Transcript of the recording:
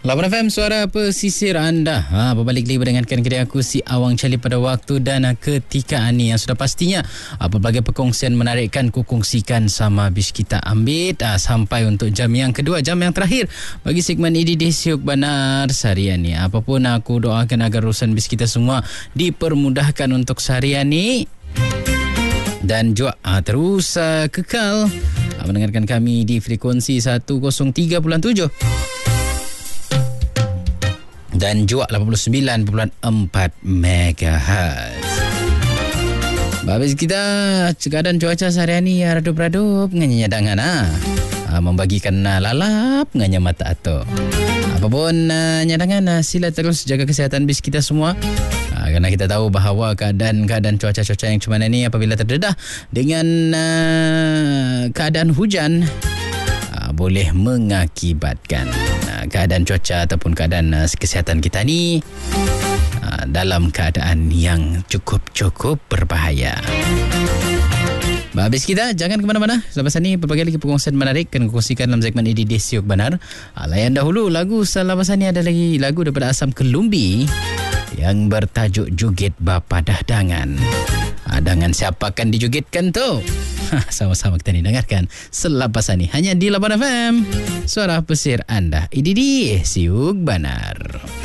8 FM, suara pesisir anda. Berbalik lagi mendengarkan kedai aku si Awang Cali pada waktu dan ketika ini yang sudah pastinya pelbagai perkongsian menarikkan kongsikan sama bis kita ambil sampai untuk jam yang kedua, jam yang terakhir bagi segmen IDD Siuk Banar seharian ni. Apapun aku doakan agar urusan bis kita semua dipermudahkan untuk seharian ni dan juga terus kekal mendengarkan kami di frekuensi 103.7 dan juga 89.4 MHz. Habis kita keadaan cuaca seharian ni redup-redup nganya dangan membagikan lalap nganya mata atau apapun nyadangan sila terus jaga kesihatan bis kita semua. Kerana kita tahu bahawa keadaan cuaca-cuaca yang macam mana ni apabila terdedah dengan keadaan hujan boleh mengakibatkan keadaan cuaca ataupun keadaan kesihatan kita ni dalam keadaan yang cukup berbahaya. Habis kita jangan ke mana-mana. Selepas ini berbagai lagi perkongsian menarik akan kongsikan dalam segmen IDD Siuk Banar. Layan dahulu lagu selepas ini ada lagi lagu daripada Asam Kelumbi yang bertajuk Jugit Bapa Dahdangan. Dengan siapa akan dijugitkan tu? Sama-sama kita ni dengarkan selepas ini hanya di 8 FM, suara pesisir anda, IDD Siuk Banar.